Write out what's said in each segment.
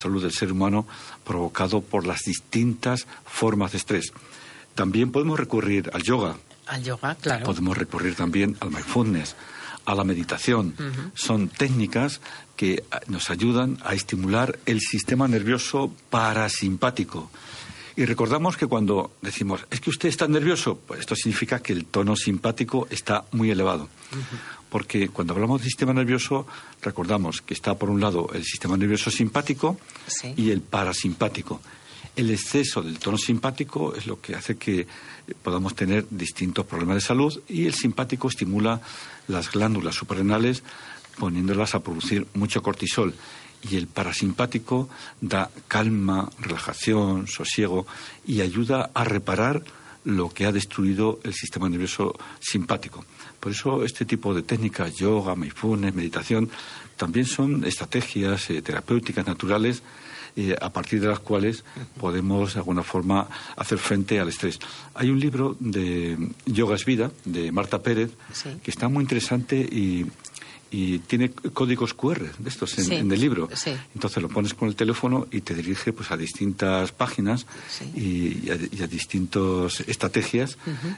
salud del ser humano provocado por las distintas formas de estrés. También podemos recurrir al yoga. Al yoga, claro. Podemos recurrir también al mindfulness, a la meditación. Son técnicas que nos ayudan a estimular el sistema nervioso parasimpático. Y recordamos que cuando decimos, es que usted está nervioso, pues esto significa que el tono simpático está muy elevado. Porque cuando hablamos del sistema nervioso, recordamos que está por un lado el sistema nervioso simpático y el parasimpático. El exceso del tono simpático es lo que hace que podamos tener distintos problemas de salud, y el simpático estimula las glándulas suprarrenales poniéndolas a producir mucho cortisol. Y el parasimpático da calma, relajación, sosiego y ayuda a reparar lo que ha destruido el sistema nervioso simpático. Por eso este tipo de técnicas, yoga, mindfulness, meditación, también son estrategias terapéuticas naturales a partir de las cuales podemos de alguna forma hacer frente al estrés. Hay un libro de Yoga es Vida, de Marta Pérez, que está muy interesante y tiene códigos QR de estos en el libro. Entonces lo pones con el teléfono y te dirige pues a distintas páginas y a distintas estrategias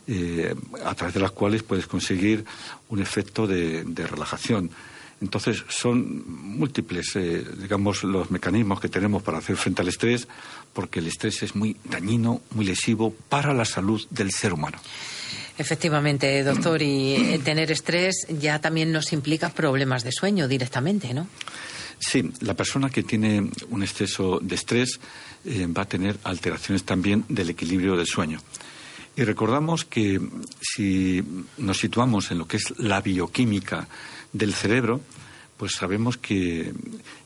a través de las cuales puedes conseguir un efecto de relajación. Entonces son múltiples, digamos, los mecanismos que tenemos para hacer frente al estrés, porque el estrés es muy dañino, muy lesivo para la salud del ser humano. Efectivamente, doctor, y tener estrés ya también nos implica problemas de sueño directamente, ¿no? Sí, la persona que tiene un exceso de estrés va a tener alteraciones también del equilibrio del sueño. Y recordamos que si nos situamos en lo que es la bioquímica del cerebro, pues sabemos que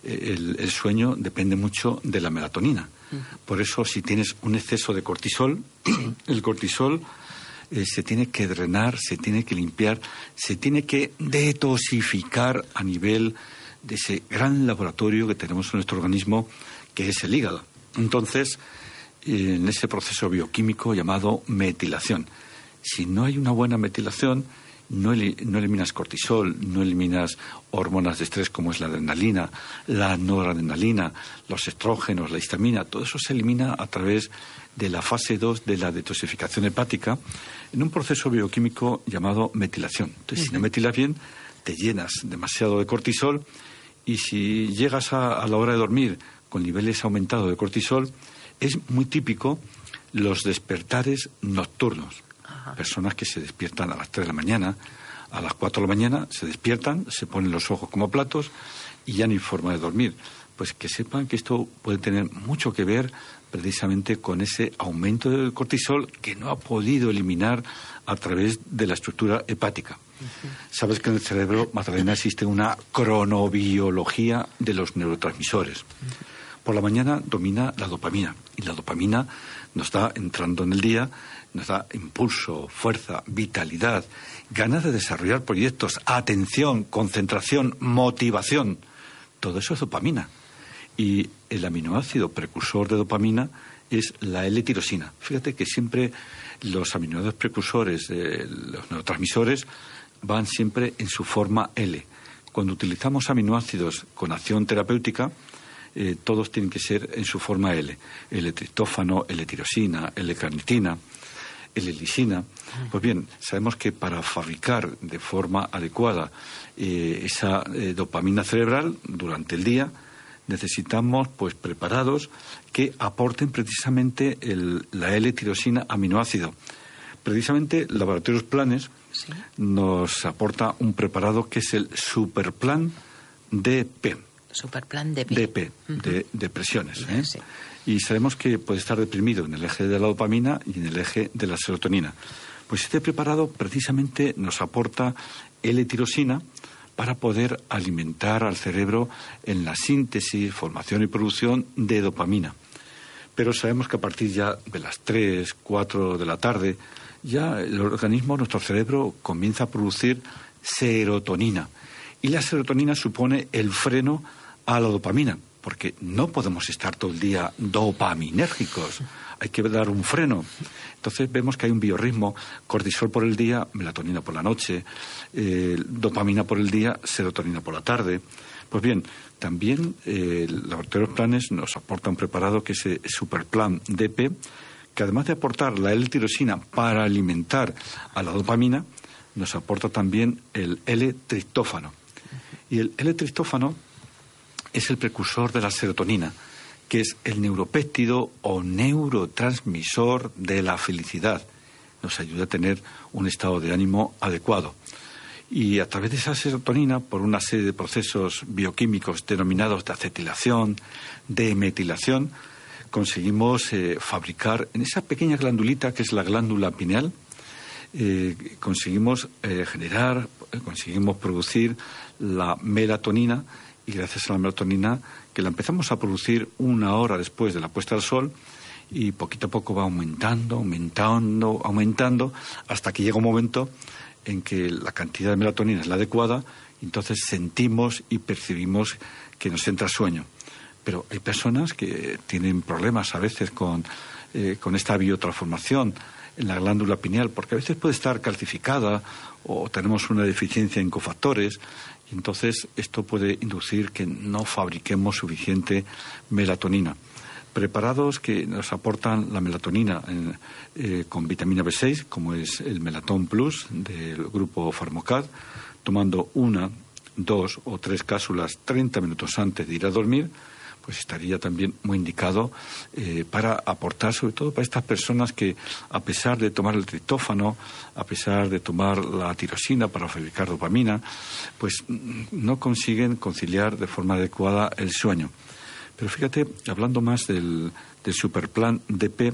el sueño depende mucho de la melatonina. Por eso, si tienes un exceso de cortisol, el cortisol se tiene que drenar, se tiene que limpiar, se tiene que detoxificar a nivel de ese gran laboratorio que tenemos en nuestro organismo, que es el hígado. Entonces, en ese proceso bioquímico llamado metilación, si no hay una buena metilación, no eliminas cortisol, no eliminas hormonas de estrés como es la adrenalina, la noradrenalina, los estrógenos, la histamina, todo eso se elimina a través de la fase 2 de la detoxificación hepática en un proceso bioquímico llamado metilación. Entonces, si no metilas bien, te llenas demasiado de cortisol, y si llegas a la hora de dormir con niveles aumentados de cortisol, es muy típico los despertares nocturnos. Personas que se despiertan a las 3 de la mañana, a las 4 de la mañana, se despiertan, se ponen los ojos como platos y ya no hay forma de dormir. Pues que sepan que esto puede tener mucho que ver precisamente con ese aumento del cortisol que no ha podido eliminar a través de la estructura hepática. Sabes que en el cerebro, Magdalena, existe una cronobiología de los neurotransmisores. Por la mañana domina la dopamina, y la dopamina nos da, entrando en el día, nos da impulso, fuerza, vitalidad, ganas de desarrollar proyectos, atención, concentración, motivación. Todo eso es dopamina. Y el aminoácido precursor de dopamina es la L-tirosina. Fíjate que siempre los aminoácidos precursores de los neurotransmisores van siempre en su forma L. Cuando utilizamos aminoácidos con acción terapéutica, todos tienen que ser en su forma L. L-triptófano, L-tirosina, L-carnitina, L-lisina. Pues bien, sabemos que para fabricar de forma adecuada esa dopamina cerebral durante el día, necesitamos pues preparados que aporten precisamente la L-tirosina aminoácido. Precisamente Laboratorios Planes nos aporta un preparado que es el Superplan DP. Superplan DP. DP, de depresiones. Y sabemos que puede estar deprimido en el eje de la dopamina y en el eje de la serotonina. Pues este preparado precisamente nos aporta L-tirosina para poder alimentar al cerebro en la síntesis, formación y producción de dopamina. Pero sabemos que a partir ya de las 3, 4 de la tarde, ya el organismo, nuestro cerebro, comienza a producir serotonina. Y la serotonina supone el freno a la dopamina, porque no podemos estar todo el día dopaminérgicos, hay que dar un freno. Entonces vemos que hay un biorritmo: cortisol por el día, melatonina por la noche, dopamina por el día, serotonina por la tarde. Pues bien, también Laboratorios Planes nos aporta un preparado que es el Superplan DP, que además de aportar la L-tirosina para alimentar a la dopamina, nos aporta también el L-triptófano. Y el L-triptófano es el precursor de la serotonina, que es el neuropéptido o neurotransmisor de la felicidad. Nos ayuda a tener un estado de ánimo adecuado. Y a través de esa serotonina, por una serie de procesos bioquímicos denominados de acetilación, de metilación, conseguimos fabricar en esa pequeña glandulita que es la glándula pineal, conseguimos conseguimos producir la melatonina, y gracias a la melatonina, que la empezamos a producir 1 hora después de la puesta al sol, y poquito a poco va aumentando, hasta que llega un momento en que la cantidad de melatonina es la adecuada, y entonces sentimos y percibimos que nos entra sueño. Pero hay personas que tienen problemas a veces con esta biotransformación en la glándula pineal, porque a veces puede estar calcificada o tenemos una deficiencia en cofactores, y entonces esto puede inducir que no fabriquemos suficiente melatonina. Preparados que nos aportan la melatonina con vitamina B6, como es el Melatón Plus del grupo Pharmocad, tomando 1, 2 o 3 cápsulas 30 minutos antes de ir a dormir, pues estaría también muy indicado para aportar, sobre todo para estas personas que, a pesar de tomar el triptófano, a pesar de tomar la tirosina para fabricar dopamina, pues no consiguen conciliar de forma adecuada el sueño. Pero fíjate, hablando más del Superplan DP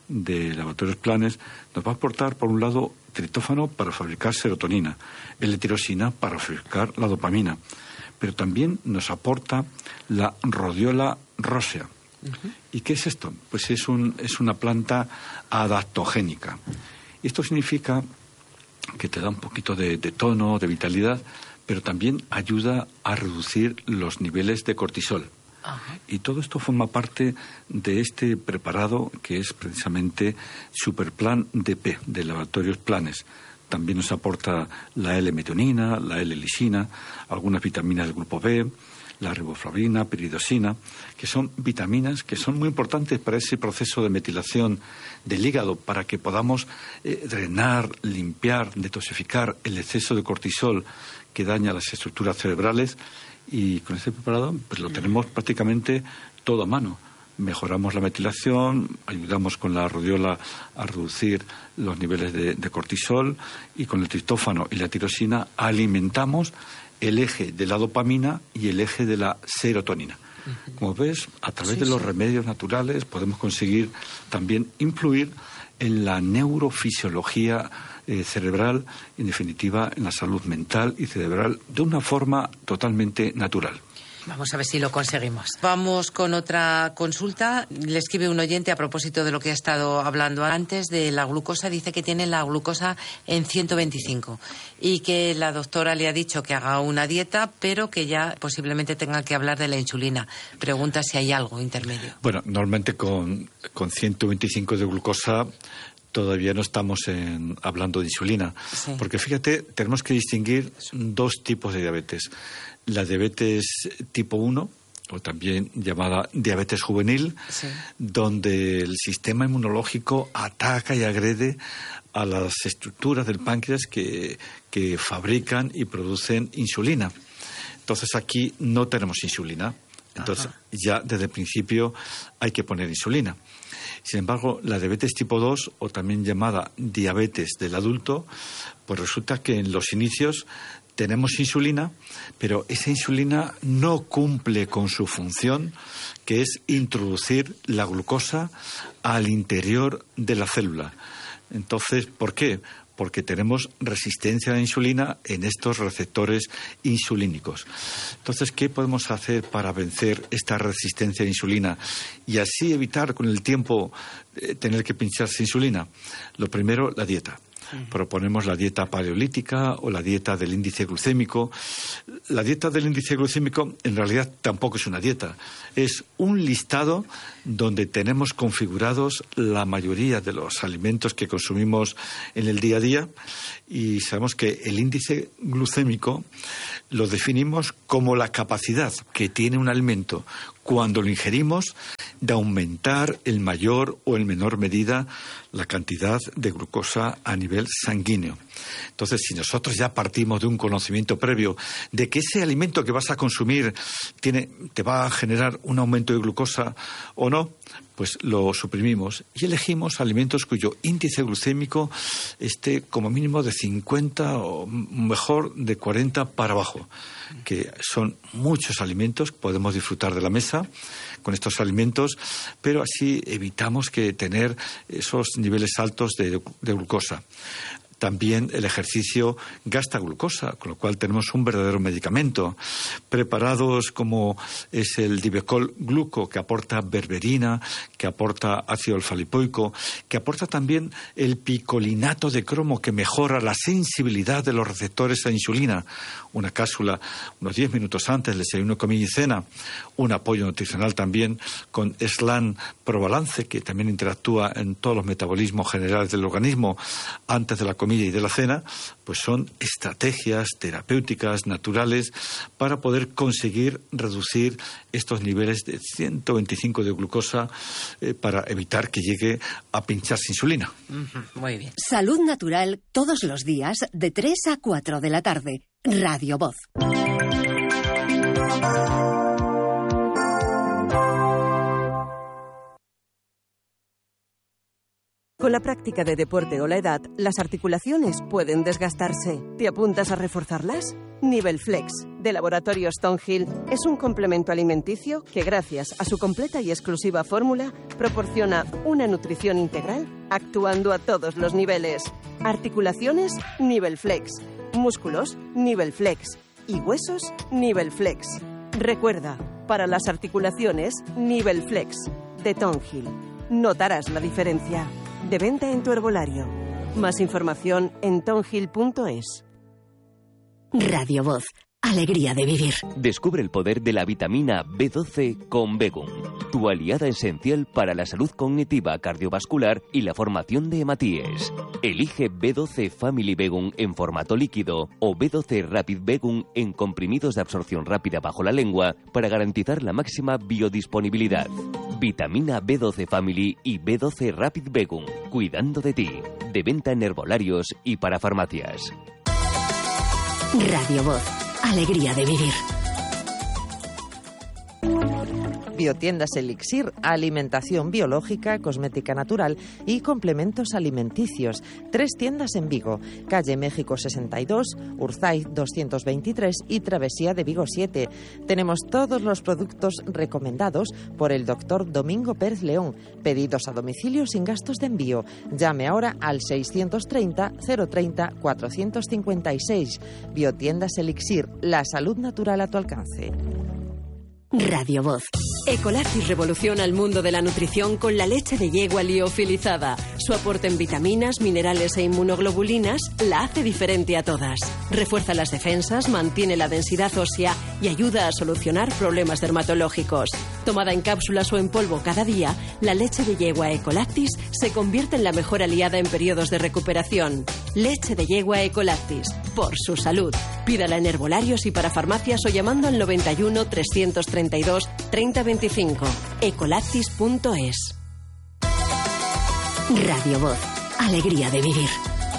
de Laboratorios Planes, nos va a aportar, por un lado, triptófano para fabricar serotonina, L-tirosina para fabricar la dopamina, pero también nos aporta la Rhodiola rosea. Uh-huh. ¿Y qué es esto? Pues es una planta adaptogénica. Esto significa que te da un poquito de tono, de vitalidad, pero también ayuda a reducir los niveles de cortisol. Ajá. Y todo esto forma parte de este preparado que es precisamente Superplan DP de Laboratorios Planes. También nos aporta la L-metionina, la L-lisina, algunas vitaminas del grupo B, la riboflavina, piridosina, que son vitaminas que son muy importantes para ese proceso de metilación del hígado, para que podamos drenar, limpiar, detoxificar el exceso de cortisol que daña las estructuras cerebrales. Y con este preparado pues lo tenemos prácticamente todo a mano. Mejoramos la metilación, ayudamos con la rodiola a reducir los niveles de cortisol, y con el triptófano y la tirosina alimentamos el eje de la dopamina y el eje de la serotonina. Uh-huh. Como ves, a través de los remedios naturales podemos conseguir también influir en la neurofisiología cerebral, en definitiva en la salud mental y cerebral, de una forma totalmente natural. Vamos a ver si lo conseguimos. Vamos con otra consulta. Le escribe un oyente a propósito de lo que ha estado hablando antes de la glucosa. Dice que tiene la glucosa en 125 y que la doctora le ha dicho que haga una dieta, pero que ya posiblemente tenga que hablar de la insulina. Pregunta si hay algo intermedio. Bueno, normalmente con 125 de glucosa todavía no estamos hablando de insulina. Sí. Porque fíjate, tenemos que distinguir 2 tipos de diabetes. La diabetes tipo 1, o también llamada diabetes juvenil, sí, donde el sistema inmunológico ataca y agrede a las estructuras del páncreas que fabrican y producen insulina. Entonces aquí no tenemos insulina. Entonces ya desde el principio hay que poner insulina. Sin embargo, la diabetes tipo 2, o también llamada diabetes del adulto, pues resulta que en los inicios tenemos insulina, pero esa insulina no cumple con su función, que es introducir la glucosa al interior de la célula. Entonces, ¿por qué? Porque tenemos resistencia a la insulina en estos receptores insulínicos. Entonces, ¿qué podemos hacer para vencer esta resistencia a la insulina y así evitar con el tiempo tener que pincharse insulina? Lo primero, la dieta. Proponemos la dieta paleolítica o la dieta del índice glucémico. La dieta del índice glucémico en realidad tampoco es una dieta, es un listado donde tenemos configurados la mayoría de los alimentos que consumimos en el día a día, y sabemos que el índice glucémico lo definimos como la capacidad que tiene un alimento cuando lo ingerimos de aumentar en mayor o en menor medida la cantidad de glucosa a nivel sanguíneo. Entonces, si nosotros ya partimos de un conocimiento previo de que ese alimento que vas a consumir te va a generar un aumento de glucosa o no, pues lo suprimimos y elegimos alimentos cuyo índice glucémico esté como mínimo de 50 o mejor de 40 para abajo, que son muchos alimentos que podemos disfrutar de la mesa con estos alimentos, pero así evitamos que tener esos niveles altos de glucosa. También el ejercicio gasta glucosa, con lo cual tenemos un verdadero medicamento. Preparados como es el Divecol Gluco, que aporta berberina, que aporta ácido alfa-lipoico, que aporta también el picolinato de cromo, que mejora la sensibilidad de los receptores a insulina. Una cápsula unos 10 minutos antes del desayuno, comida y cena. Un apoyo nutricional también con Slan Probalance, que también interactúa en todos los metabolismos generales del organismo antes de la comida y de la cena. Pues son estrategias terapéuticas naturales para poder conseguir reducir estos niveles de 125 de glucosa para evitar que llegue a pincharse insulina. Muy bien. Salud Natural todos los días de 3 a 4 de la tarde. Radio Voz. Con la práctica de deporte o la edad, las articulaciones pueden desgastarse. ¿Te apuntas a reforzarlas? Nivel Flex, de Laboratorios Stonehill, es un complemento alimenticio que, gracias a su completa y exclusiva fórmula, proporciona una nutrición integral, actuando a todos los niveles. Articulaciones, Nivel Flex. Músculos, Nivel Flex. Y huesos, Nivel Flex. Recuerda, para las articulaciones, Nivel Flex, de Stonehill. Notarás la diferencia. De venta en tu herbolario. Más información en tonhill.es. Radio Voz. Alegría de vivir. Descubre el poder de la vitamina B12 con Begum, tu aliada esencial para la salud cognitiva, cardiovascular y la formación de hematíes. Elige B12 Family Begum en formato líquido o B12 Rapid Begum en comprimidos de absorción rápida bajo la lengua para garantizar la máxima biodisponibilidad. Vitamina B12 Family y B12 Rapid Begum, cuidando de ti. De venta en herbolarios y para farmacias. Radio Voz. Alegría de vivir. Biotiendas Elixir, alimentación biológica, cosmética natural y complementos alimenticios. 3 tiendas en Vigo, calle México 62, Urzaiz 223 y Travesía de Vigo 7. Tenemos todos los productos recomendados por el doctor Domingo Pérez León. Pedidos a domicilio sin gastos de envío. Llame ahora al 630 030 456. Biotiendas Elixir, la salud natural a tu alcance. Radio Voz. Ecolactis revoluciona el mundo de la nutrición con la leche de yegua liofilizada. Su aporte en vitaminas, minerales e inmunoglobulinas la hace diferente a todas. Refuerza las defensas, mantiene la densidad ósea y ayuda a solucionar problemas dermatológicos. Tomada en cápsulas o en polvo cada día, la leche de yegua Ecolactis se convierte en la mejor aliada en periodos de recuperación. Leche de yegua Ecolactis, por su salud. Pídala en herbolarios y para farmacias o llamando al 91 332 3025. Ecolactis.es. Radio Voz. Alegría de vivir.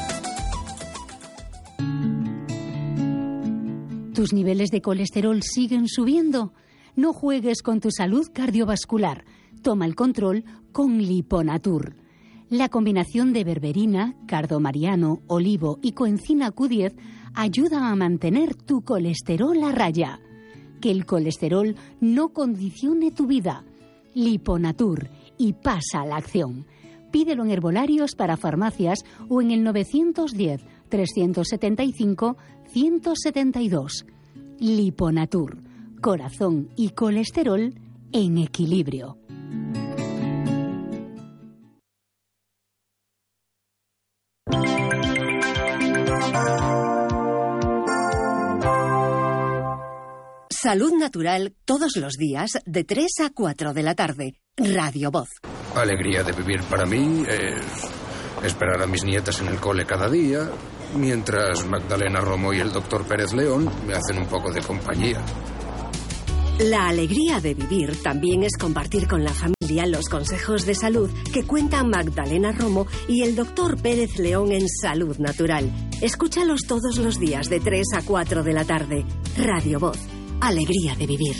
¿Tus niveles de colesterol siguen subiendo? No juegues con tu salud cardiovascular. Toma el control con Liponatur. La combinación de berberina, cardomariano, olivo y coenzima Q10 ayuda a mantener tu colesterol a raya. Que el colesterol no condicione tu vida. Liponatur, y pasa a la acción. Pídelo en herbolarios para farmacias o en el 910 375 172. Liponatur, corazón y colesterol en equilibrio. Salud Natural todos los días de 3 a 4 de la tarde. Radio Voz. Alegría de vivir para mí es esperar a mis nietas en el cole cada día, mientras Magdalena Romo y el doctor Pérez León me hacen un poco de compañía. La alegría de vivir también es compartir con la familia los consejos de salud que cuentan Magdalena Romo y el doctor Pérez León en Salud Natural. Escúchalos todos los días de 3 a 4 de la tarde. Radio Voz. Alegría de vivir.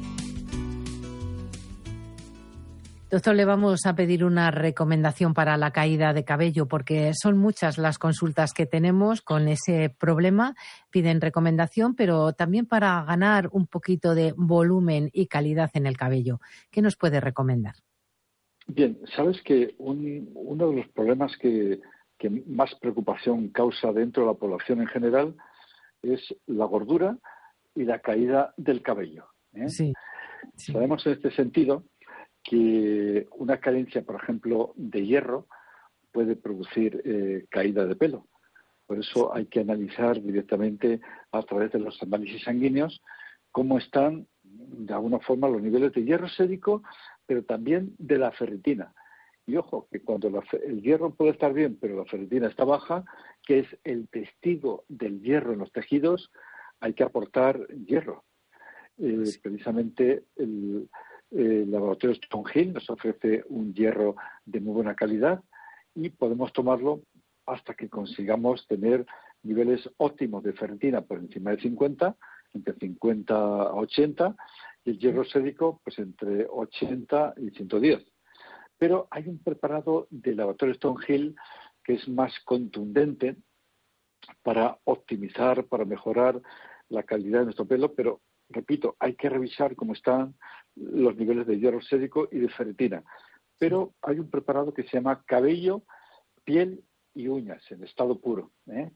Doctor, le vamos a pedir una recomendación para la caída de cabello, porque son muchas las consultas que tenemos con ese problema. Piden recomendación, pero también para ganar un poquito de volumen y calidad en el cabello. ¿Qué nos puede recomendar? Bien, sabes que uno de los problemas que más preocupación causa dentro de la población en general es la gordura y la caída del cabello. Sí. Sabemos en este sentido que una carencia, por ejemplo, de hierro puede producir caída de pelo. Por eso hay que analizar directamente a través de los análisis sanguíneos cómo están, de alguna forma, los niveles de hierro sérico, pero también de la ferritina. Y ojo, que cuando el hierro puede estar bien, pero la ferritina está baja, que es el testigo del hierro en los tejidos, hay que aportar hierro. Precisamente el laboratorio Stonehill nos ofrece un hierro de muy buena calidad y podemos tomarlo hasta que consigamos tener niveles óptimos de ferritina por encima de 50, entre 50 a 80, y el hierro sérico pues entre 80 y 110. Pero hay un preparado del laboratorio Stonehill que es más contundente para optimizar, para mejorar la calidad de nuestro pelo, pero repito, hay que revisar cómo están los niveles de hierro sérico y de ferritina. Pero hay un preparado que se llama cabello, piel y uñas en estado puro.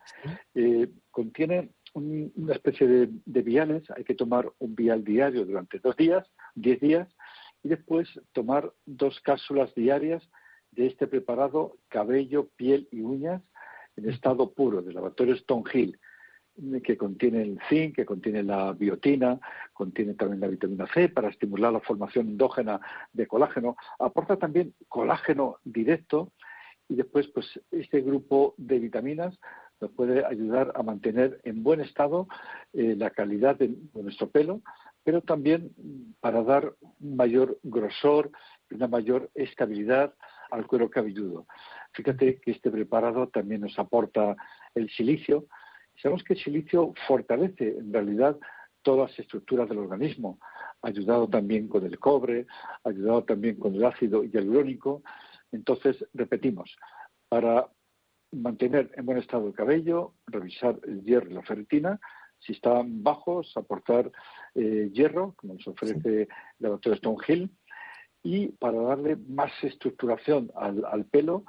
Contiene una especie de viales. Hay que tomar un vial diario durante 2 días, 10 días, y después tomar 2 cápsulas diarias de este preparado cabello, piel y uñas en estado puro del laboratorio Stonehill, que contiene el zinc, que contiene la biotina, contiene también la vitamina C para estimular la formación endógena de colágeno, aporta también colágeno directo y después pues este grupo de vitaminas nos puede ayudar a mantener en buen estado la calidad de nuestro pelo, pero también para dar un mayor grosor y una mayor estabilidad al cuero cabelludo. Fíjate que este preparado también nos aporta el silicio. Sabemos que el silicio fortalece en realidad todas las estructuras del organismo, ha ayudado también con el cobre, ha ayudado también con el ácido hialurónico. Entonces, repetimos, para mantener en buen estado el cabello, revisar el hierro y la ferritina, si están bajos, aportar hierro, como nos ofrece el laboratorio Stonehill, y para darle más estructuración al pelo,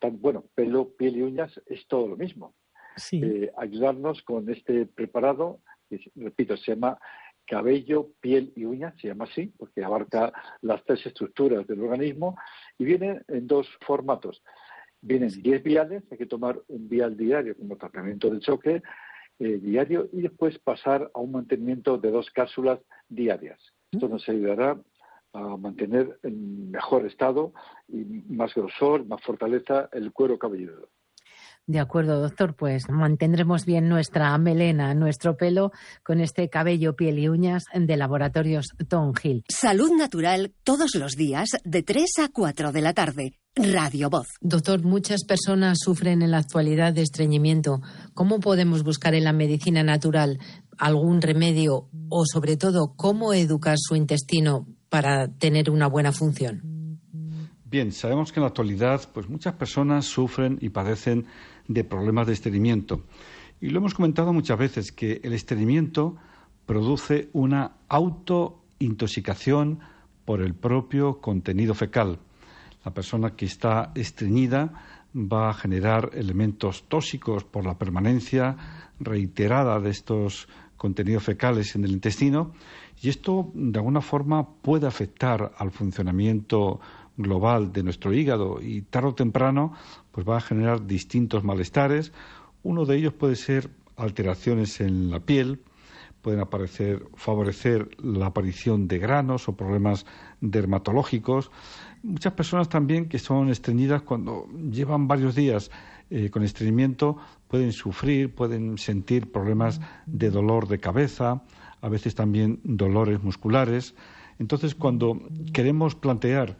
pelo, piel y uñas es todo lo mismo. Sí. Ayudarnos con este preparado, que, repito, se llama cabello, piel y uñas, se llama así, porque abarca las 3 estructuras del organismo y viene en 2 formatos. Vienen 10 viales, hay que tomar un vial diario como tratamiento de choque diario y después pasar a un mantenimiento de 2 cápsulas diarias. Esto nos ayudará a mantener en mejor estado y más grosor, más fortaleza el cuero cabelludo. De acuerdo, doctor, pues mantendremos bien nuestra melena, nuestro pelo, con este cabello, piel y uñas de Laboratorios Stonehill. Salud Natural todos los días de 3 a 4 de la tarde. Radio Voz. Doctor, muchas personas sufren en la actualidad de estreñimiento. ¿Cómo podemos buscar en la medicina natural algún remedio o, sobre todo, cómo educar su intestino para tener una buena función? Bien, sabemos que en la actualidad pues muchas personas sufren y padecen de problemas de estreñimiento. Y lo hemos comentado muchas veces, que el estreñimiento produce una autointoxicación por el propio contenido fecal. La persona que está estreñida va a generar elementos tóxicos por la permanencia reiterada de estos contenidos fecales en el intestino, y esto de alguna forma puede afectar al funcionamiento global de nuestro hígado y tarde o temprano pues va a generar distintos malestares. Uno de ellos puede ser alteraciones en la piel, pueden favorecer la aparición de granos o problemas dermatológicos. Muchas personas también que son estreñidas cuando llevan varios días con estreñimiento pueden sufrir, pueden sentir problemas de dolor de cabeza, a veces también dolores musculares. Entonces, cuando queremos plantear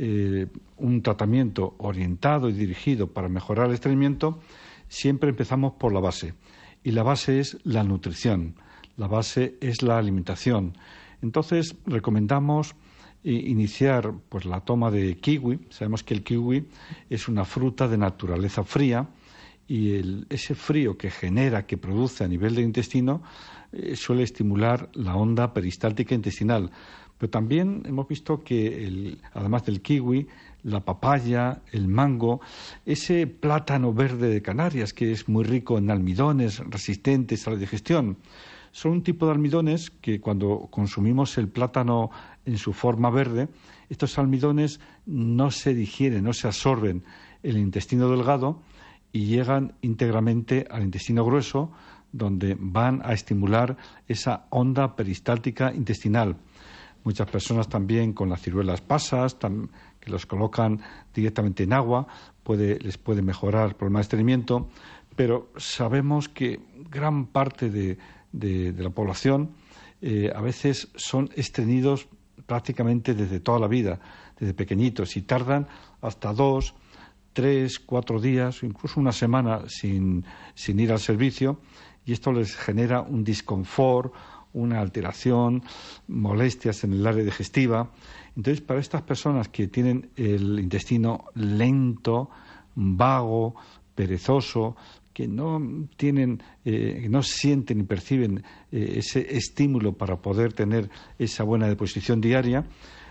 un tratamiento orientado y dirigido para mejorar el estreñimiento, siempre empezamos por la base. Y la base es la nutrición, la base es la alimentación. Entonces, recomendamos iniciar pues la toma de kiwi. Sabemos que el kiwi es una fruta de naturaleza fría y ese frío que produce a nivel del intestino suele estimular la onda peristáltica intestinal. Pero también hemos visto que, además del kiwi, la papaya, el mango, ese plátano verde de Canarias, que es muy rico en almidones resistentes a la digestión, son un tipo de almidones que cuando consumimos el plátano en su forma verde, estos almidones no se digieren, no se absorben en el intestino delgado y llegan íntegramente al intestino grueso, donde van a estimular esa onda peristáltica intestinal. Muchas personas también con las ciruelas pasas, que los colocan directamente en agua, les puede mejorar el problema de estreñimiento, pero sabemos que gran parte de la población a veces son estreñidos prácticamente desde toda la vida, desde pequeñitos, y tardan hasta 2, 3, 4 días o incluso una semana sin ir al servicio, y esto les genera un disconfort, una alteración, molestias en el área digestiva. Entonces, para estas personas que tienen el intestino lento, vago, perezoso, que no sienten ni perciben ese estímulo para poder tener esa buena deposición diaria,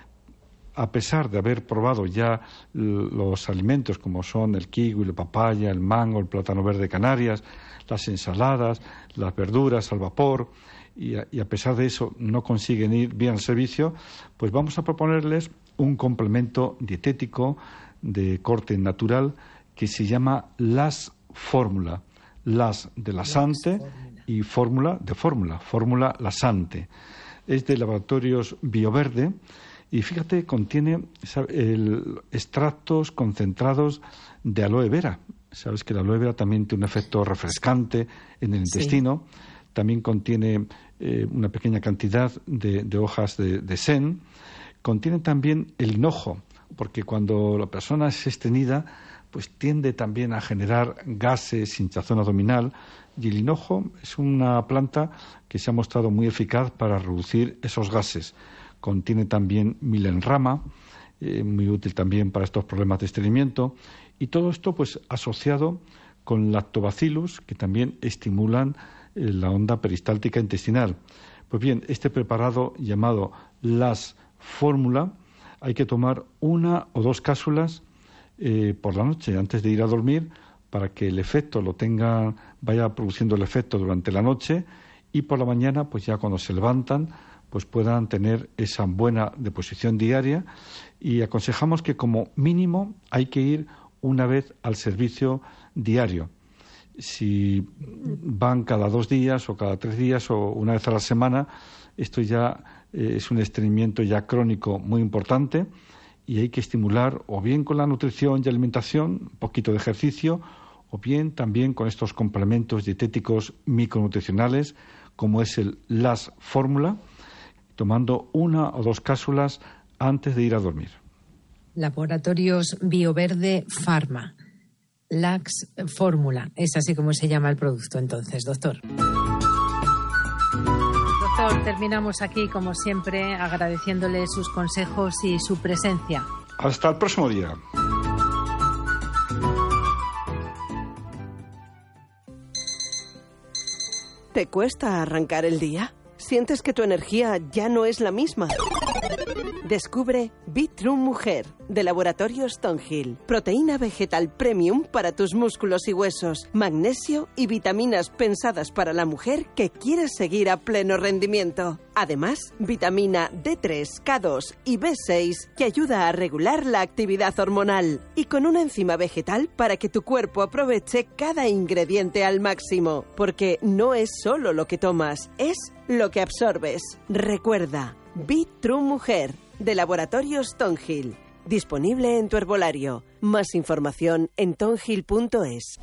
a pesar de haber probado ya los alimentos como son el kiwi, la papaya, el mango, el plátano verde de Canarias, las ensaladas, las verduras al vapor, y a pesar de eso no consiguen ir bien al servicio, pues vamos a proponerles un complemento dietético de corte natural que se llama LAS Fórmula. LAS de lasante y fórmula de fórmula lasante. Es de Laboratorios Bioverde y fíjate, contiene extractos concentrados de aloe vera. Sabes que la aloe vera también tiene un efecto refrescante en el intestino. Sí. También contiene una pequeña cantidad de hojas de sen. Contiene también el hinojo, porque cuando la persona es estreñida, pues tiende también a generar gases, hinchazón abdominal, y el hinojo es una planta que se ha mostrado muy eficaz para reducir esos gases. Contiene también milenrama, muy útil también para estos problemas de estreñimiento, y todo esto pues asociado con lactobacillus, que también estimulan la onda peristáltica intestinal. Pues bien, este preparado llamado LAS Fórmula hay que tomar 1 o 2 cápsulas por la noche antes de ir a dormir para que el efecto vaya produciendo el efecto durante la noche y por la mañana, pues ya cuando se levantan, pues puedan tener esa buena deposición diaria, y aconsejamos que como mínimo hay que ir una vez al servicio diario. Si van cada 2 días o cada 3 días o una vez a la semana, esto ya es un estreñimiento ya crónico muy importante y hay que estimular o bien con la nutrición y alimentación, un poquito de ejercicio, o bien también con estos complementos dietéticos micronutricionales como es el LAS Fórmula, tomando 1 o 2 cápsulas antes de ir a dormir. Laboratorios Bioverde Pharma. LAS Fórmula. Es así como se llama el producto entonces, doctor. Doctor, terminamos aquí como siempre agradeciéndole sus consejos y su presencia. Hasta el próximo día. ¿Te cuesta arrancar el día? ¿Sientes que tu energía ya no es la misma? Descubre Bitrun Mujer, de Laboratorio Stonehill. Proteína vegetal premium para tus músculos y huesos. Magnesio y vitaminas pensadas para la mujer que quiere seguir a pleno rendimiento. Además, vitamina D3, K2 y B6 que ayuda a regular la actividad hormonal. Y con una enzima vegetal para que tu cuerpo aproveche cada ingrediente al máximo. Porque no es solo lo que tomas, es lo que absorbes. Recuerda, Bitrun Mujer, de Laboratorio Stonehill. Disponible en tu herbolario. Más información en tonhill.es.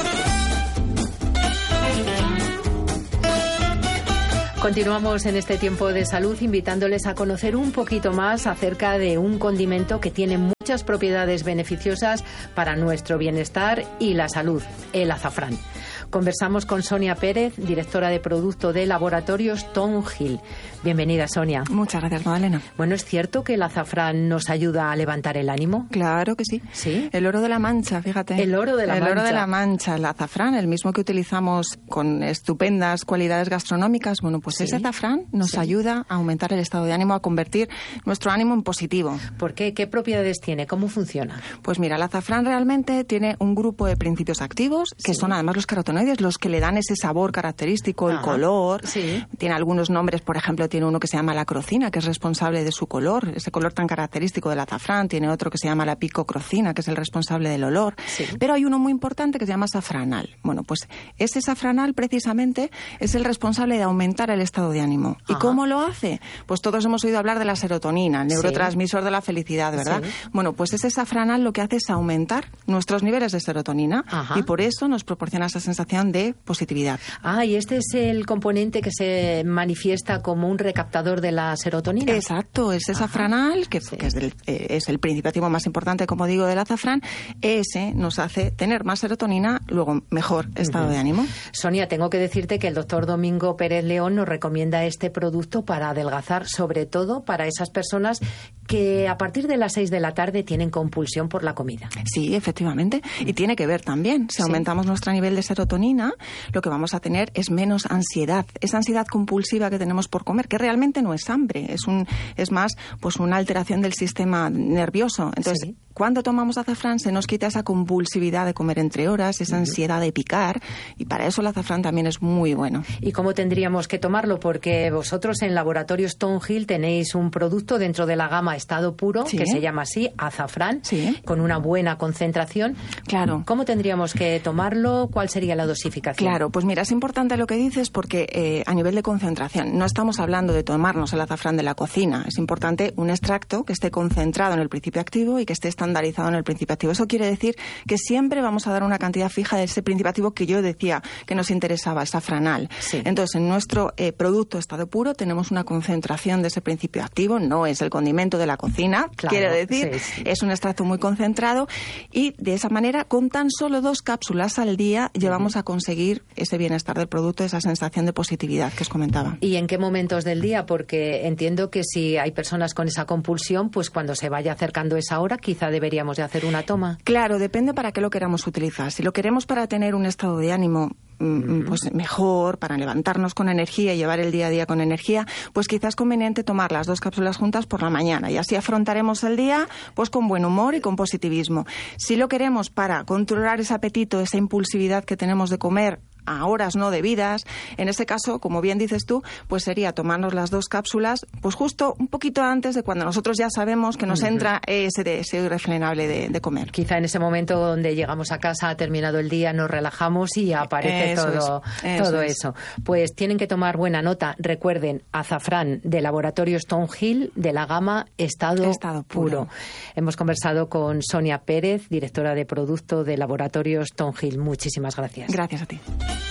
Continuamos en este tiempo de salud invitándoles a conocer un poquito más acerca de un condimento que tiene muchas propiedades beneficiosas para nuestro bienestar y la salud, el azafrán. Conversamos con Sonia Pérez, directora de producto de Laboratorio Stonehill. Bienvenida, Sonia. Muchas gracias, Magdalena. Bueno, ¿es cierto que el azafrán nos ayuda a levantar el ánimo? Claro que sí. ¿Sí? El oro de la Mancha, fíjate. El oro de la Mancha. El oro de la Mancha, el azafrán, el mismo que utilizamos con estupendas cualidades gastronómicas. Bueno, pues ese azafrán nos ayuda a aumentar el estado de ánimo, a convertir nuestro ánimo en positivo. ¿Por qué? ¿Qué propiedades tiene? ¿Cómo funciona? Pues mira, el azafrán realmente tiene un grupo de principios activos que son además los carotenoides, los que le dan ese sabor característico, el color. Sí. Tiene algunos nombres, por ejemplo, tiene uno que se llama la crocina, que es responsable de su color, ese color tan característico del azafrán. Tiene otro que se llama la picocrocina, que es el responsable del olor. Sí. Pero hay uno muy importante que se llama safranal. Bueno, pues ese safranal precisamente es el responsable de aumentar el estado de ánimo. ¿Y cómo lo hace? Pues todos hemos oído hablar de la serotonina, el neurotransmisor de la felicidad, ¿verdad? Sí. Bueno, pues ese safranal lo que hace es aumentar nuestros niveles de serotonina y por eso nos proporciona esa sensación de positividad. Y este es el componente que se manifiesta como un recaptador de la serotonina. Exacto, ese safranal, que es el principio activo más importante, como digo, del azafrán, ese nos hace tener más serotonina, luego mejor estado de ánimo. Sonia, tengo que decirte que el doctor Domingo Pérez León nos recomienda este producto para adelgazar, sobre todo para esas personas que a partir de las 6 de la tarde tienen compulsión por la comida. Sí, efectivamente. Y tiene que ver también. Si aumentamos nuestro nivel de serotonina, lo que vamos a tener es menos ansiedad. Esa ansiedad compulsiva que tenemos por comer, que realmente no es hambre, es más pues una alteración del sistema nervioso. Entonces, cuando tomamos azafrán se nos quita esa compulsividad de comer entre horas, esa ansiedad de picar, y para eso el azafrán también es muy bueno. ¿Y cómo tendríamos que tomarlo? Porque vosotros en Laboratorio Stonehill tenéis un producto dentro de la gama estado puro, que se llama así, azafrán, con una buena concentración. Claro. ¿Cómo tendríamos que tomarlo? ¿Cuál sería la dosificación? Claro, pues mira, es importante lo que dices porque a nivel de concentración no estamos hablando de tomarnos el azafrán de la cocina. Es importante un extracto que esté concentrado en el principio activo y que esté estandarizado en el principio activo. Eso quiere decir que siempre vamos a dar una cantidad fija de ese principio activo que yo decía que nos interesaba, el safranal. Entonces, en nuestro producto estado puro tenemos una concentración de ese principio activo, no es el condimento de la cocina, quiere decir, es un extracto muy concentrado, y de esa manera, con tan solo 2 cápsulas al día, llevamos a conseguir ese bienestar del producto, esa sensación de positividad que os comentaba. ¿Y en qué momentos del día? Porque entiendo que si hay personas con esa compulsión, pues cuando se vaya acercando esa hora, quizá deberíamos de hacer una toma. Claro, depende para qué lo queramos utilizar. Si lo queremos para tener un estado de ánimo pues mejor, para levantarnos con energía y llevar el día a día con energía, pues quizás es conveniente tomar las 2 cápsulas juntas por la mañana, y así afrontaremos el día pues con buen humor y con positivismo. Si lo queremos para controlar ese apetito, esa impulsividad que tenemos de comer a horas no debidas, en ese caso, como bien dices tú, pues sería tomarnos las 2 cápsulas pues justo un poquito antes de cuando nosotros ya sabemos que nos entra ese deseo irrefrenable de comer. Quizá en ese momento donde llegamos a casa, ha terminado el día, nos relajamos y aparece todo eso. Pues tienen que tomar buena nota. Recuerden, azafrán de Laboratorio Stonehill, de la gama estado puro. Hemos conversado con Sonia Pérez, directora de producto de Laboratorio Stonehill. Muchísimas gracias. Gracias a ti.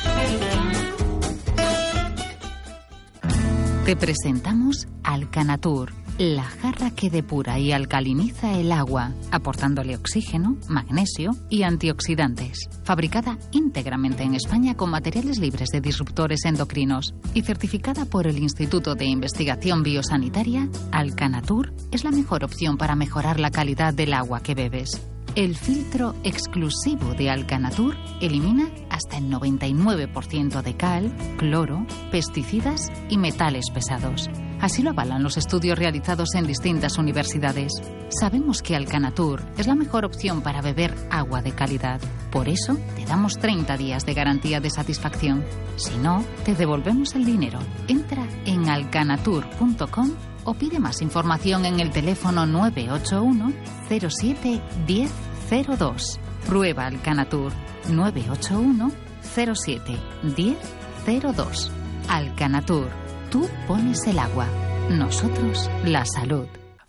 Te presentamos Alcanatur, la jarra que depura y alcaliniza el agua, aportándole oxígeno, magnesio y antioxidantes. Fabricada íntegramente en España con materiales libres de disruptores endocrinos y certificada por el Instituto de Investigación Biosanitaria, Alcanatur es la mejor opción para mejorar la calidad del agua que bebes. El filtro exclusivo de Alcanatur elimina hasta el 99% de cal, cloro, pesticidas y metales pesados. Así lo avalan los estudios realizados en distintas universidades. Sabemos que Alcanatur es la mejor opción para beber agua de calidad. Por eso, te damos 30 días de garantía de satisfacción. Si no, te devolvemos el dinero. Entra en alcanatur.com o pide más información en el teléfono 981 07 1002. Prueba Alcanatur 981 07 1002. Alcanatur. Tú pones el agua, nosotros la salud.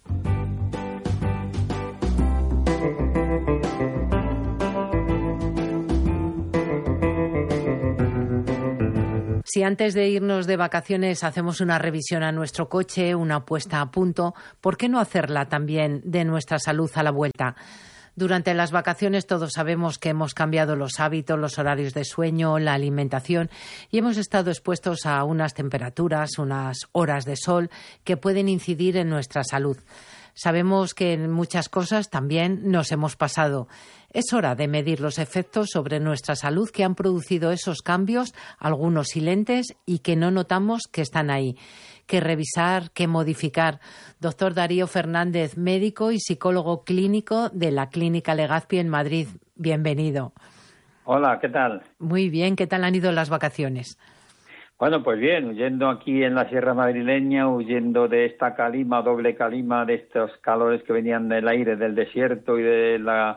Si antes de irnos de vacaciones hacemos una revisión a nuestro coche, una puesta a punto, ¿por qué no hacerla también de nuestra salud a la vuelta? Durante las vacaciones todos sabemos que hemos cambiado los hábitos, los horarios de sueño, la alimentación y hemos estado expuestos a unas temperaturas, unas horas de sol que pueden incidir en nuestra salud. Sabemos que en muchas cosas también nos hemos pasado. Es hora de medir los efectos sobre nuestra salud que han producido esos cambios, algunos silentes y que no notamos que están ahí. Que revisar, que modificar. Doctor Darío Fernández, médico y psicólogo clínico de la Clínica Legazpi en Madrid. Bienvenido. Hola, ¿qué tal? Muy bien, ¿qué tal han ido las vacaciones? Bueno, pues bien, huyendo aquí en la Sierra Madrileña, huyendo de esta calima, doble calima, de estos calores que venían del aire, del desierto y de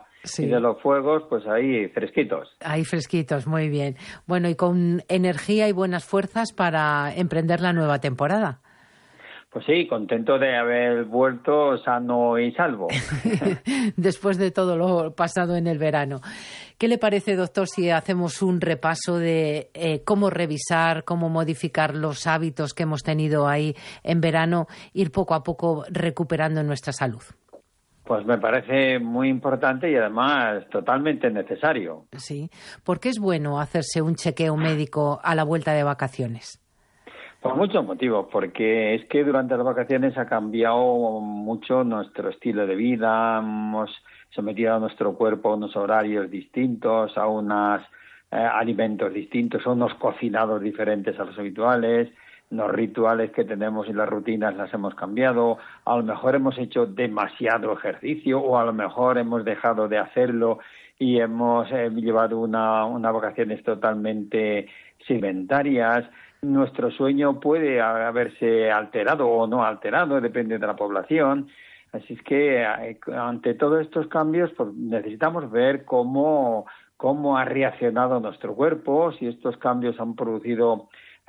los fuegos, pues ahí fresquitos. Ahí fresquitos, muy bien. Bueno, y con energía y buenas fuerzas para emprender la nueva temporada. Pues sí, contento de haber vuelto sano y salvo. Después de todo lo pasado en el verano. ¿Qué le parece, doctor, si hacemos un repaso de cómo revisar, cómo modificar los hábitos que hemos tenido ahí en verano, ir poco a poco recuperando nuestra salud? Pues me parece muy importante y además totalmente necesario. Sí. ¿Por qué es bueno hacerse un chequeo médico a la vuelta de vacaciones? Por muchos motivos, porque es que durante las vacaciones ha cambiado mucho nuestro estilo de vida, hemos sometido a nuestro cuerpo a unos horarios distintos, a unos alimentos distintos, a unos cocinados diferentes a los habituales, los rituales que tenemos y las rutinas las hemos cambiado, a lo mejor hemos hecho demasiado ejercicio o a lo mejor hemos dejado de hacerlo y hemos llevado unas vacaciones totalmente sedentarias. Nuestro sueño puede haberse alterado o no alterado, depende de la población. Así es que ante todos estos cambios pues necesitamos ver cómo ha reaccionado nuestro cuerpo, si estos cambios han producido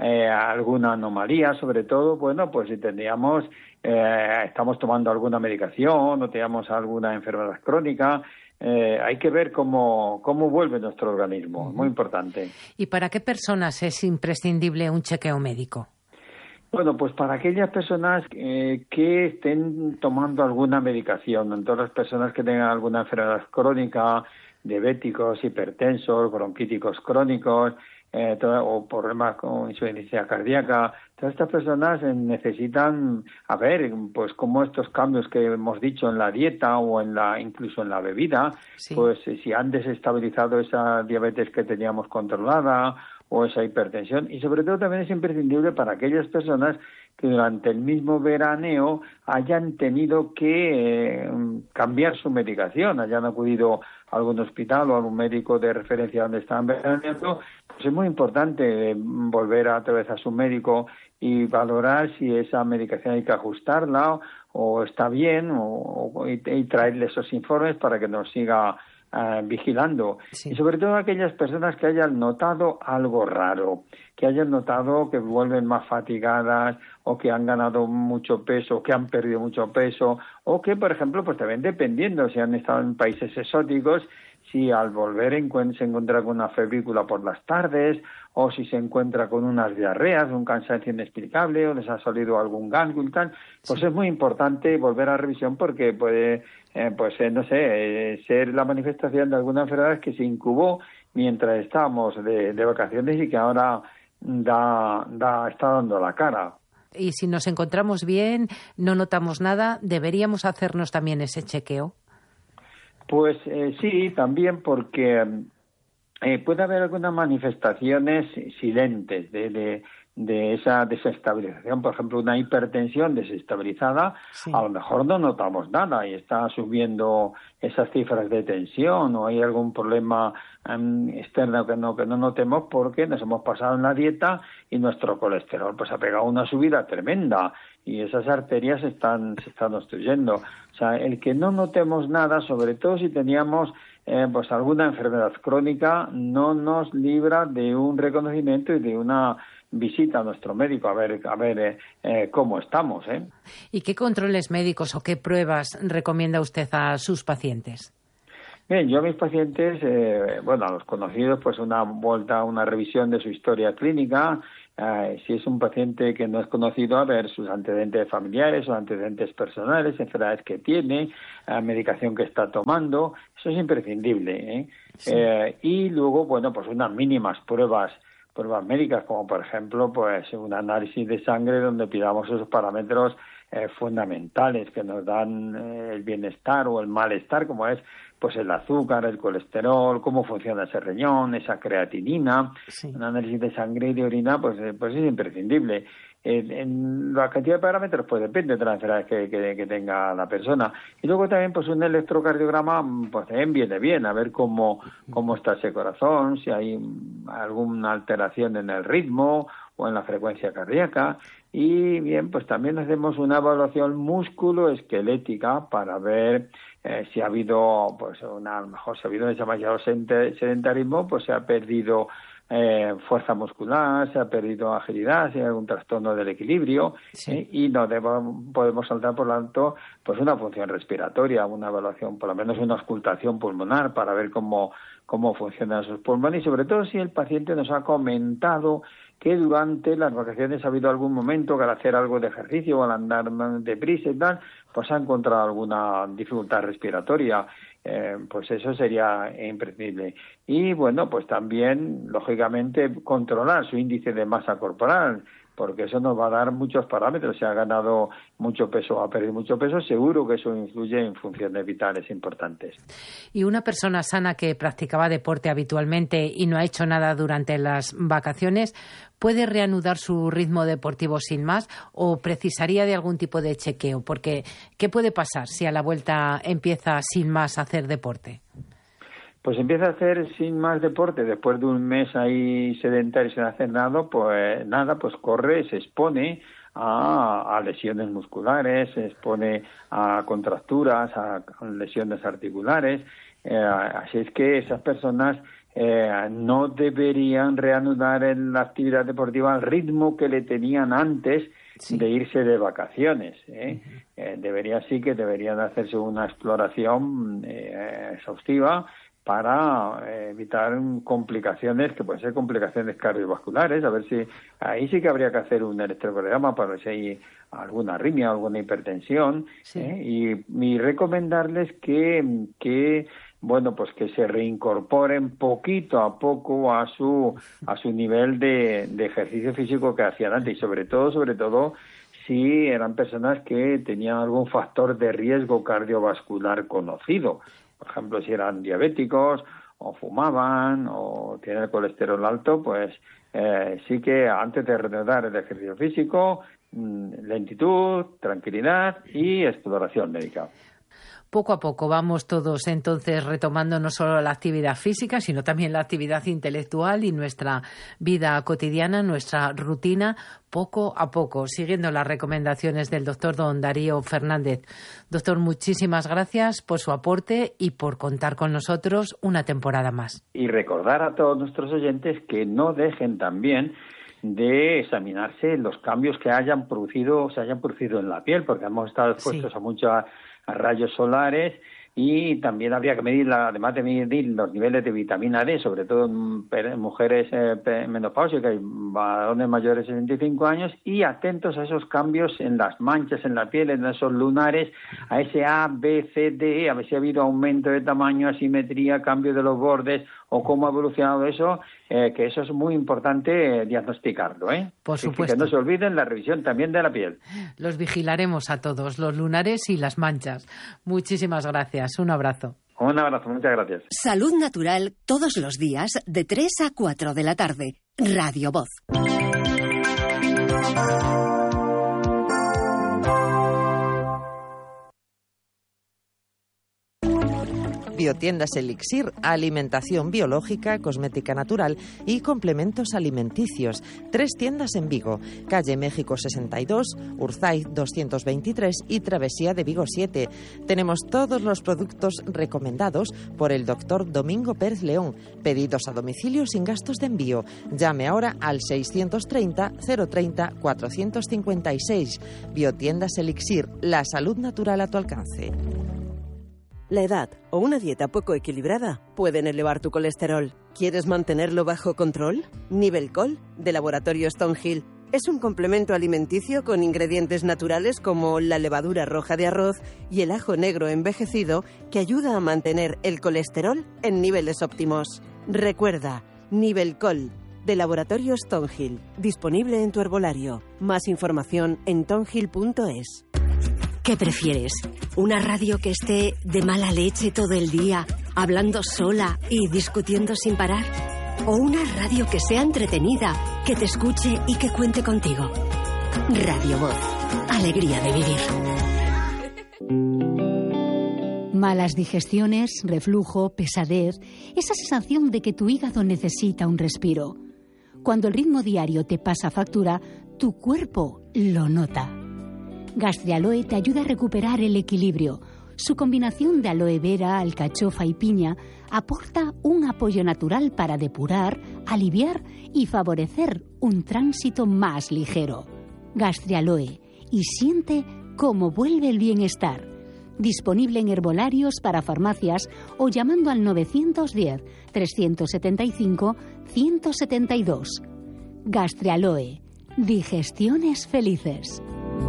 alguna anomalía, sobre todo, bueno, pues si tendríamos, estamos tomando alguna medicación o tenemos alguna enfermedad crónica, hay que ver cómo vuelve nuestro organismo, muy importante. ¿Y para qué personas es imprescindible un chequeo médico? Bueno, pues para aquellas personas que estén tomando alguna medicación, en todas las personas que tengan alguna enfermedad crónica, diabéticos, hipertensos, bronquíticos crónicos, o problemas con insuficiencia cardíaca, todas estas personas necesitan ver pues cómo estos cambios que hemos dicho en la dieta o incluso en la bebida, sí, pues si han desestabilizado esa diabetes que teníamos controlada o esa hipertensión, y sobre todo también es imprescindible para aquellas personas que durante el mismo veraneo hayan tenido que cambiar su medicación, hayan acudido a algún hospital o a algún médico de referencia donde están veraneando. Pues es muy importante volver otra vez a su médico y valorar si esa medicación hay que ajustarla o está bien y traerle esos informes para que nos siga vigilando. Sí. Y sobre todo aquellas personas que hayan notado algo raro, que hayan notado que vuelven más fatigadas o que han ganado mucho peso, que han perdido mucho peso o que, por ejemplo, pues también dependiendo si han estado en países exóticos, si al volver se encuentra con una febrícula por las tardes o si se encuentra con unas diarreas, un cansancio inexplicable o les ha salido algún ganglio y tal, pues sí, es muy importante volver a revisión porque puede, ser la manifestación de alguna enfermedad que se incubó mientras estábamos de vacaciones y que ahora está dando la cara. Y si nos encontramos bien, no notamos nada, ¿deberíamos hacernos también ese chequeo? Pues sí, también porque puede haber algunas manifestaciones silentes de de esa desestabilización. Por ejemplo, una hipertensión desestabilizada, a lo mejor no notamos nada y está subiendo esas cifras de tensión, o hay algún problema externo que no notemos porque nos hemos pasado en la dieta y nuestro colesterol pues ha pegado una subida tremenda y esas arterias se están obstruyendo. O sea, el que no notemos nada, sobre todo si teníamos pues alguna enfermedad crónica, no nos libra de un reconocimiento y de una visita a nuestro médico a ver cómo estamos. ¿Y qué controles médicos o qué pruebas recomienda usted a sus pacientes? Bien, yo a mis pacientes, a los conocidos, pues una revisión de su historia clínica. Si es un paciente que no es conocido, a ver sus antecedentes familiares o antecedentes personales, enfermedades que tiene, medicación que está tomando. Eso es imprescindible. Sí. Y luego, pues unas mínimas pruebas médicas, como por ejemplo, pues un análisis de sangre donde pidamos esos parámetros fundamentales que nos dan el bienestar o el malestar, como es pues el azúcar, el colesterol, cómo funciona ese riñón, esa creatinina. Sí. Un análisis de sangre y de orina pues es imprescindible. En la cantidad de parámetros pues depende de la enfermedad que tenga la persona. Y luego también pues un electrocardiograma pues también viene bien, a ver cómo está ese corazón, si hay alguna alteración en el ritmo o en la frecuencia cardíaca. Y bien, pues también hacemos una evaluación músculo-esquelética para ver si ha habido, pues a lo mejor si ha habido demasiado sedentarismo, pues se ha perdido fuerza muscular, se ha perdido agilidad, si hay algún trastorno del equilibrio, y no podemos saltar, por lo tanto, pues una función respiratoria, una evaluación, por lo menos una auscultación pulmonar para ver cómo funcionan sus pulmones, y sobre todo si el paciente nos ha comentado que durante las vacaciones ha habido algún momento que al hacer algo de ejercicio o al andar deprisa y tal, pues ha encontrado alguna dificultad respiratoria. Pues eso sería imprescindible. Y bueno, pues también, lógicamente, controlar su índice de masa corporal, porque eso nos va a dar muchos parámetros. Si ha ganado mucho peso o ha perdido mucho peso, seguro que eso influye en funciones vitales importantes. ¿Y una persona sana que practicaba deporte habitualmente y no ha hecho nada durante las vacaciones, puede reanudar su ritmo deportivo sin más o precisaría de algún tipo de chequeo? Porque, ¿qué puede pasar si a la vuelta empieza sin más a hacer deporte? Pues empieza a hacer sin más deporte después de un mes ahí sedentario sin hacer nada, pues corre, se expone a lesiones musculares, se expone a contracturas, a lesiones articulares. Así es que esas personas no deberían reanudar en la actividad deportiva al ritmo que le tenían antes de irse de vacaciones. Deberían hacerse una exploración exhaustiva para evitar complicaciones, que pueden ser complicaciones cardiovasculares, a ver si ahí sí que habría que hacer un electrocardiograma para ver si hay alguna arritmia, alguna hipertensión, y recomendarles que se reincorporen poquito a poco a su nivel de ejercicio físico que hacían antes, y sobre todo si eran personas que tenían algún factor de riesgo cardiovascular conocido. Por ejemplo, si eran diabéticos o fumaban o tienen el colesterol alto, pues sí que antes de reanudar el ejercicio físico, lentitud, tranquilidad y exploración médica. Poco a poco vamos todos entonces retomando no solo la actividad física, sino también la actividad intelectual y nuestra vida cotidiana, nuestra rutina, poco a poco, siguiendo las recomendaciones del doctor don Darío Fernández. Doctor, muchísimas gracias por su aporte y por contar con nosotros una temporada más. Y recordar a todos nuestros oyentes que no dejen también de examinarse los cambios que se hayan producido en la piel, porque hemos estado expuestos a rayos solares, y también habría que medir, además de medir los niveles de vitamina D, sobre todo en mujeres menopáusicas y varones mayores de 65 años, y atentos a esos cambios en las manchas en la piel, en esos lunares, a ese A, B, C, D, a ver si ha habido aumento de tamaño, asimetría, cambio de los bordes, o cómo ha evolucionado eso, que eso es muy importante diagnosticarlo. Por supuesto. Que no se olviden la revisión también de la piel. Los vigilaremos a todos, los lunares y las manchas. Muchísimas gracias. Un abrazo. Un abrazo, muchas gracias. Salud Natural, todos los días de 3 a 4 de la tarde. Radio Voz. Biotiendas Elixir, alimentación biológica, cosmética natural y complementos alimenticios. 3 tiendas en Vigo, calle México 62, Urzaiz 223 y Travesía de Vigo 7. Tenemos todos los productos recomendados por el doctor Domingo Pérez León. Pedidos a domicilio sin gastos de envío. Llame ahora al 630 030 456. Biotiendas Elixir, la salud natural a tu alcance. La edad o una dieta poco equilibrada pueden elevar tu colesterol. ¿Quieres mantenerlo bajo control? Nivelcol, de Laboratorio Stonehill, es un complemento alimenticio con ingredientes naturales como la levadura roja de arroz y el ajo negro envejecido que ayuda a mantener el colesterol en niveles óptimos. Recuerda, Nivelcol, de Laboratorio Stonehill, disponible en tu herbolario. Más información en tonhill.es. ¿Qué prefieres? ¿Una radio que esté de mala leche todo el día, hablando sola y discutiendo sin parar? ¿O una radio que sea entretenida, que te escuche y que cuente contigo? Radio Voz. Alegría de vivir. Malas digestiones, reflujo, pesadez, esa sensación de que tu hígado necesita un respiro. Cuando el ritmo diario te pasa factura, tu cuerpo lo nota. Gastrialoe te ayuda a recuperar el equilibrio. Su combinación de aloe vera, alcachofa y piña aporta un apoyo natural para depurar, aliviar y favorecer un tránsito más ligero. Gastrialoe, y siente cómo vuelve el bienestar. Disponible en herbolarios para farmacias o llamando al 910-375-172. Gastrialoe, digestiones felices.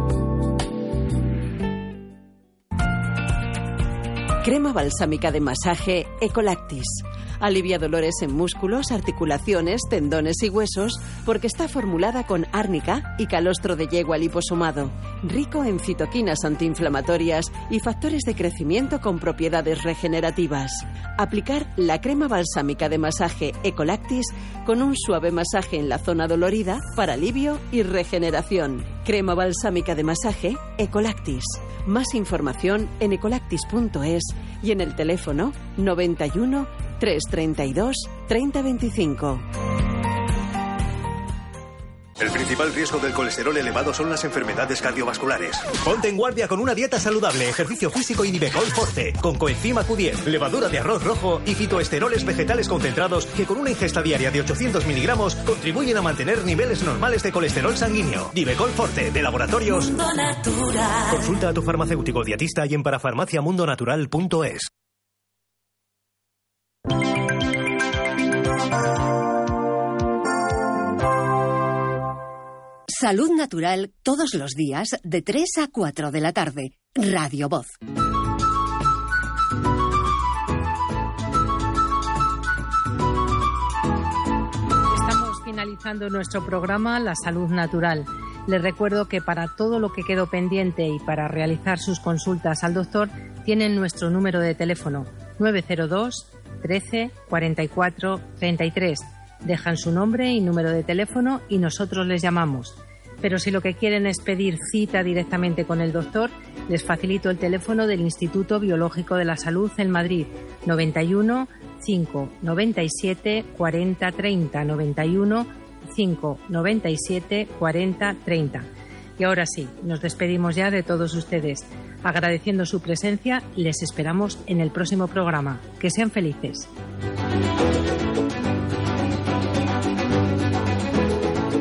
Crema balsámica de masaje Ecolactis. Alivia dolores en músculos, articulaciones, tendones y huesos porque está formulada con árnica y calostro de yegua liposomado. Rico en citoquinas antiinflamatorias y factores de crecimiento con propiedades regenerativas. Aplicar la crema balsámica de masaje Ecolactis con un suave masaje en la zona dolorida para alivio y regeneración. Crema balsámica de masaje Ecolactis. Más información en ecolactis.es y en el teléfono 91 332 3025. El principal riesgo del colesterol elevado son las enfermedades cardiovasculares. Ponte en guardia con una dieta saludable, ejercicio físico y Nivecol Forte, con coenzima Q10, levadura de arroz rojo y fitoesteroles vegetales concentrados que con una ingesta diaria de 800 miligramos contribuyen a mantener niveles normales de colesterol sanguíneo. Nivecol Forte, de Laboratorios Mundo Natural. Consulta a tu farmacéutico dietista y en parafarmaciamundonatural.es. Salud Natural todos los días de 3 a 4 de la tarde. Radio Voz. Estamos finalizando nuestro programa La Salud Natural. Les recuerdo que para todo lo que quedó pendiente y para realizar sus consultas al doctor tienen nuestro número de teléfono 902 13 44 33. Dejan su nombre y número de teléfono y nosotros les llamamos. Pero si lo que quieren es pedir cita directamente con el doctor, les facilito el teléfono del Instituto Biológico de la Salud en Madrid, 91 597 40 30, 91 597 40 30. Y ahora sí, nos despedimos ya de todos ustedes. Agradeciendo su presencia, les esperamos en el próximo programa. Que sean felices.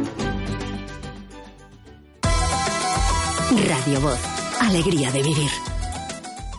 Radio Voz. Alegría de vivir.